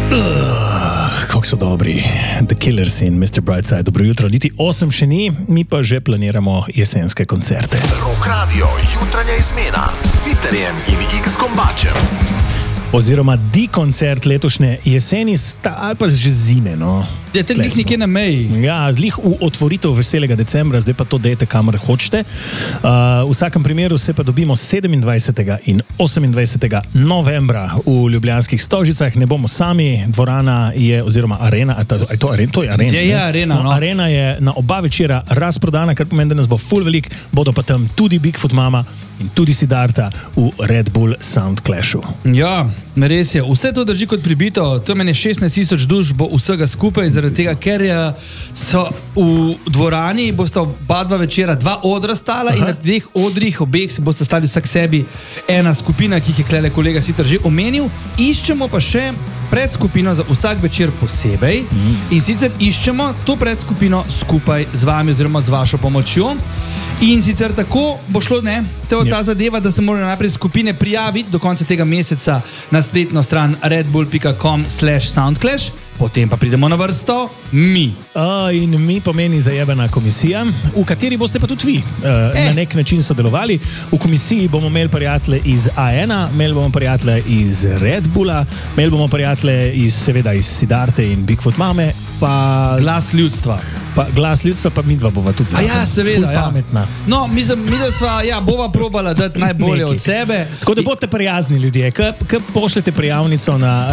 Kako so dobri, The Killers in Mr. Brightside. Dobro jutro, niti 8 še ni, mi pa že planiramo jesenske koncerte. Rock Radio, jutranja izmena s Siterjem in X-Kombačem. Oziroma koncert letošnje jeseni, ali pa že zime, no. Je to glih nekje na meji. Ja, glih v otvoritev veselega decembra, zdaj pa to dejte, kamor hočete. V vsakem primeru se pa dobimo 27. in 28. novembra v Ljubljanskih Stožicah. Ne bomo sami, dvorana je, oziroma arena, to je arena. Je arena, no. Arena je na oba večera razprodana, kar pomeni, da nas bo ful velik, bodo pa tam tudi Bigfoot Mama in tudi Siddharta v Red Bull Sound Clashu. Ja, res je. Vse to drži kot pribito. To meni 16,000 duš bo vsega skupaj, zaradi tega, ker so v dvorani, bosta oba dva večera dva odra stala. Aha. In na dveh odrih, obeh se bosta stali vsak sebi ena skupina, ki jih je klele kolega Siter že omenil. Iščemo pa še predskupino za vsak večer posebej in sicer iščemo to predskupino skupaj z vami oziroma z vašo pomočjo. In sicer tako bo šlo, ta zadeva, da se morajo najprej skupine prijaviti do konca tega meseca na spletno stran redbull.com/soundclash, potem pa pridemo na vrsto mi. In mi pomeni zajebana komisija, v kateri boste pa tudi vi na nek način sodelovali. V komisiji bomo imeli prijatelje iz A1, imeli bomo prijatelje iz Red Bulla, imeli bomo prijatelje seveda iz Siddharte in Bigfoot Mame, pa Glas ljudstva. Pa Glas ljudstva, pa midva bova tudi zraven. Ja, seveda, ful pametna. No, mi da sva, bova probala dati najbolje od sebe. Tako da bodite prijazni ljudje, ko pošljete prijavnico na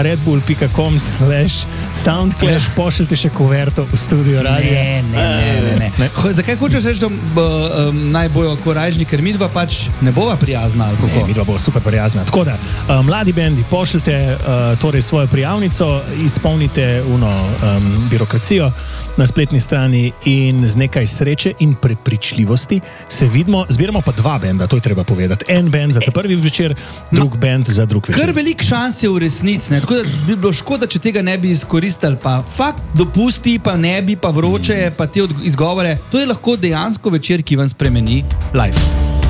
redbull.com/soundclash, pošljete še kuverto v studio radio. Ne. Zakaj hočeš reči, da naj bojo korajžni, ker midva pač ne bova prijazna? Ali kako? Ne, midva bo super prijazna. Tako da, mladi bendi, pošljete torej svojo prijavnico, izpolnite birokracijo na spletni strani in z nekaj sreče in prepričljivosti se vidimo. Zbiramo pa dva benda, to je treba povedati. En bend za ta prvi večer, drug bend za drug večer. Kar velik šans je v resnici, tako da bi bilo škoda, če tega ne bi izkoristili, pa fakt dopusti, pa ne bi, pa vroče, pa te izgovore. To je lahko dejansko večer, ki vam spremeni life.